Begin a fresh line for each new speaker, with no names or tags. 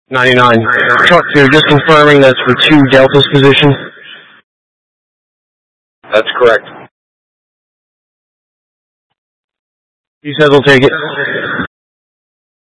99. Truck 2, just confirming that's for 2 Delta's position.
That's correct.
He says we'll take it.